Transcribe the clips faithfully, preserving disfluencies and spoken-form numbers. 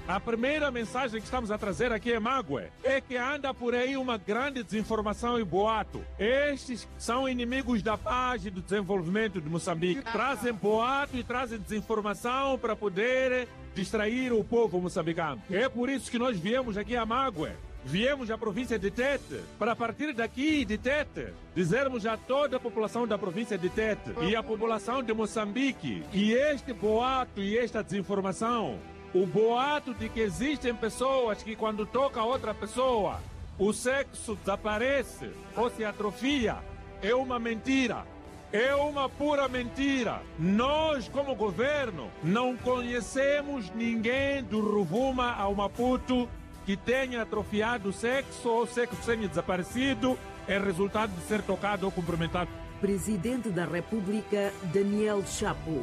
A primeira mensagem que estamos a trazer aqui em Mague é que anda por aí uma grande desinformação e boato. Estes são inimigos da paz e do desenvolvimento de Moçambique. Trazem boato e trazem desinformação para poder distrair o povo moçambicano. É por isso que nós viemos aqui a Mague. Viemos à província de Tete, para partir daqui de Tete, dizermos a toda a população da província de Tete e a população de Moçambique que este boato e esta desinformação, o boato de que existem pessoas que quando toca outra pessoa, o sexo desaparece ou se atrofia, é uma mentira. É uma pura mentira. Nós, como governo, não conhecemos ninguém do Rovuma ao Maputo que tenha atrofiado o sexo ou sexo tenha desaparecido é resultado de ser tocado ou cumprimentado. Presidente da República, Daniel Chapo.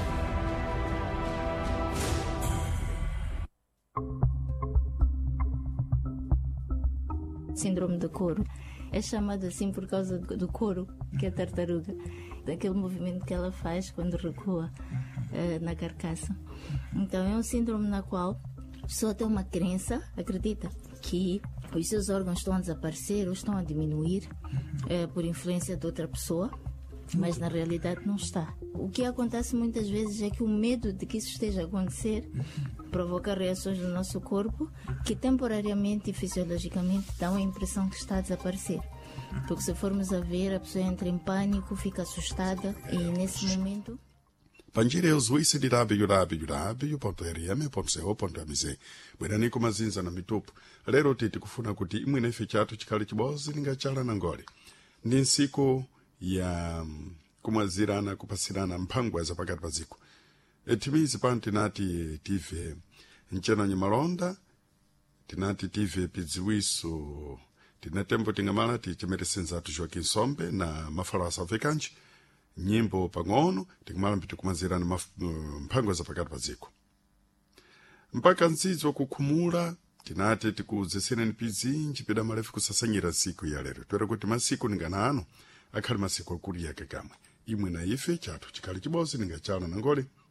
Síndrome do couro. É chamado assim por causa do couro, que é a tartaruga, daquele movimento que ela faz quando recua uh, na carcaça. Então é um síndrome na qual a pessoa tem uma crença, acredita que os seus órgãos estão a desaparecer ou estão a diminuir uh, por influência de outra pessoa, mas na realidade não está. O que acontece muitas vezes é que o medo de que isso esteja a acontecer provoca reações no nosso corpo que temporariamente e fisiologicamente dão a impressão que está a desaparecer. Porque se formos a ver, a pessoa entra em pânico, fica assustada e nesse momento... panjire uzuisi di w w w ponto r m ponto co ponto m z bwerani kumazinza na mitupu lero titi kufuna kuti imwene ife chatu chikali chibozi lingachala na ngoli ndi nsiku ya kumwazirana kupasirana mphangwa za pakati pa ziko etimizi pano tinati tive mchena nyamalonda tinati tive pidziwiso tinatembo tingamala tichemeresenza tujoki nsombe na mafala asavekanji nyimbo pang'ono tikumala mpiti kumazirana mphangwa za pakati pa ziko mpaka nzizo kukhumula tinati tikuzesena nipizinji pida malefu kusasanyira siku ya lero twera kuti masiku ningana ano akhali masiku akuli yake kamwe imwe na ife chatu chikali chibozi ningachala nangole